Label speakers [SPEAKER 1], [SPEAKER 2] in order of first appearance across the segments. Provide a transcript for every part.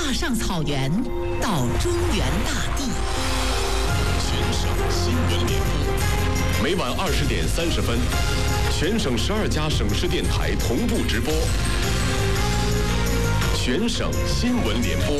[SPEAKER 1] 坝上草原到中原大地，
[SPEAKER 2] 全省新闻联播，每晚20点30分，全省12家省市电台同步直播。全省新闻联播。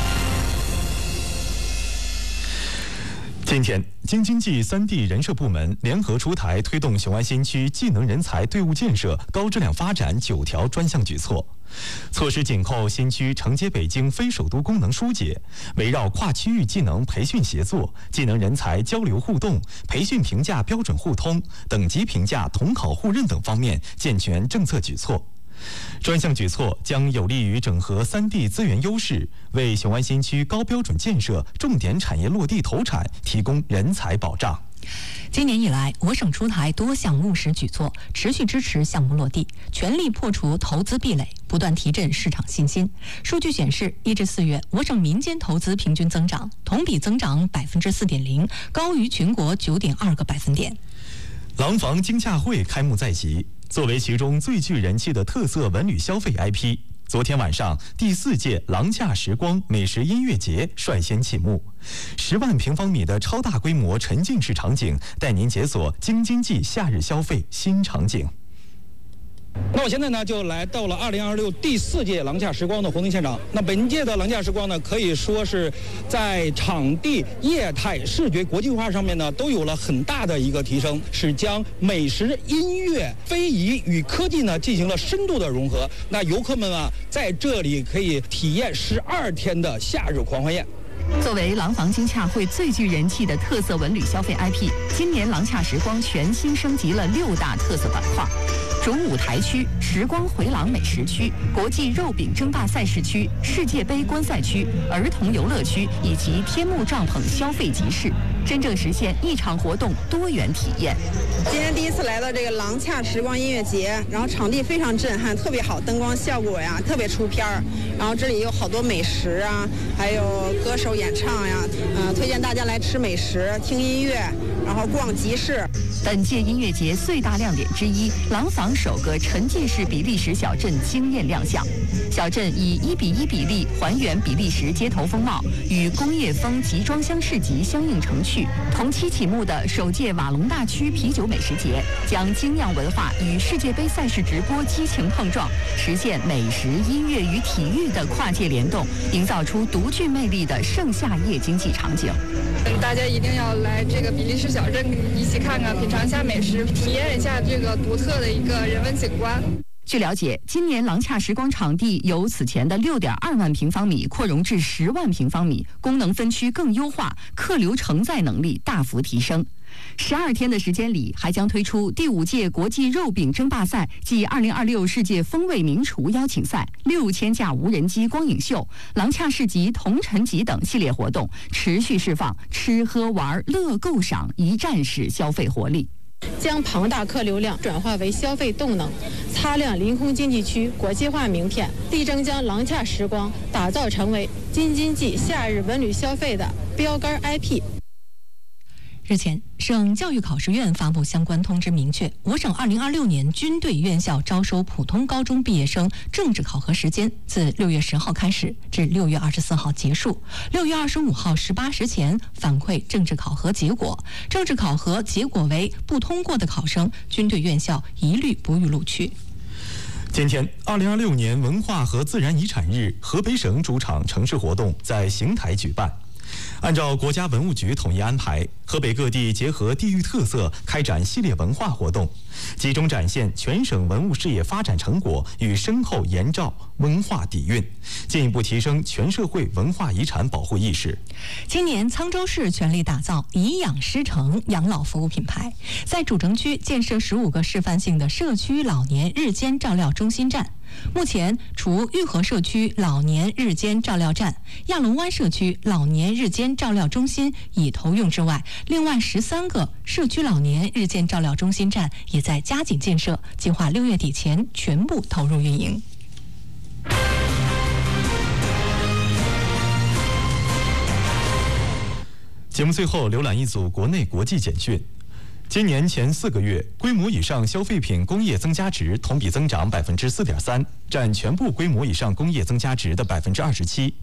[SPEAKER 3] 今天，京津冀3地人社部门联合出台推动雄安新区技能人才队伍建设高质量发展9条专项举措。措施紧扣新区承接北京非首都功能疏解，围绕跨区域技能培训协作、技能人才交流互动、培训评价标准互通、等级评价统考互认等方面健全政策举措。专项举措将有利于整合3地资源优势，为雄安新区高标准建设重点产业落地投产提供人才保障。
[SPEAKER 4] 今年以来，我省出台多项务实举措，持续支持项目落地，全力破除投资壁垒，不断提振市场信心。数据显示，1至4月，我省民间投资平均增长同比增长4.0%，高于全国9.2个百分点。
[SPEAKER 3] 廊坊京洽会开幕在即，作为其中最具人气的特色文旅消费 IP， 昨天晚上第4届廊洽时光美食音乐节率先启幕。10万平方米的超大规模沉浸式场景，带您解锁京津冀夏日消费新场景。
[SPEAKER 5] 那我现在呢就来到了2026第4届廊洽时光的活动现场。那本届的廊洽时光呢，可以说是在场地、业态、视觉国际化上面呢都有了很大的一个提升，是将美食、音乐、非遗与科技呢进行了深度的融合。那游客们啊在这里可以体验12天的夏日狂欢宴。
[SPEAKER 6] 作为廊坊京洽会最具人气的特色文旅消费 IP， 今年廊洽时光全新升级了6大特色板块：主舞台区、时光回廊美食区、国际肉饼争霸赛事区、世界杯观赛区、儿童游乐区以及天幕帐篷消费集市，真正实现一场活动多元体验。
[SPEAKER 7] 今天第一次来到这个廊洽时光音乐节，然后场地非常震撼，特别好，灯光效果呀特别出片儿。然后这里有好多美食啊，还有歌手演唱呀，推荐大家来吃美食、听音乐，然后逛集市。
[SPEAKER 6] 本届音乐节最大亮点之一，廊坊首个沉浸式比利时小镇惊艳亮相。小镇以1:1比例还原比利时街头风貌，与工业风集装箱市集相映成趣。同期启幕的首届瓦隆大区啤酒美食节，将精酿文化与世界杯赛事直播激情碰撞，实现美食、音乐与体育的跨界联动，营造出独具魅力的盛夏夜经济场景。
[SPEAKER 8] 大家一定要来这个比利时小镇一起看看，品尝一下美食，体验一下这个独特的一个人文景观。
[SPEAKER 6] 据了解，今年廊洽时光场地由此前的6.2万平方米扩容至10万平方米，功能分区更优化，客流承载能力大幅提升。12天的时间里，还将推出第5届国际肉饼争霸赛暨2026世界风味名厨邀请赛、6000架无人机光影秀、廊洽市集、同城集等系列活动，持续释放吃喝玩乐购赏一站式消费活力。
[SPEAKER 7] 将庞大客流量转化为消费动能，擦亮临空经济区国际化名片，力争将廊洽时光打造成为京津冀夏日文旅消费的标杆 IP。
[SPEAKER 4] 日前，省教育考试院发布相关通知，明确我省2026年军队院校招收普通高中毕业生政治考核时间自6月10号开始至6月24号结束，6月25号18时前反馈政治考核结果。政治考核结果为不通过的考生，军队院校一律不予录取。
[SPEAKER 3] 今天，2026年文化和自然遗产日，河北省主场城市活动在邢台举办。按照国家文物局统一安排，河北各地结合地域特色开展系列文化活动，集中展现全省文物事业发展成果与深厚延照文化底蕴，进一步提升全社会文化遗产保护意识。
[SPEAKER 4] 今年沧州市全力打造颐养师城养老服务品牌，在主城区建设15个示范性的社区老年日间照料中心站。目前，除玉河社区老年日间照料站、亚龙湾社区老年日间照料中心已投用之外，另外13个社区老年日间照料中心站也在加紧建设，计划6月底前全部投入运营。
[SPEAKER 3] 节目最后浏览一组国内国际简讯。今年前4个月，规模以上消费品工业增加值同比增长4.3%，占全部规模以上工业增加值的27%。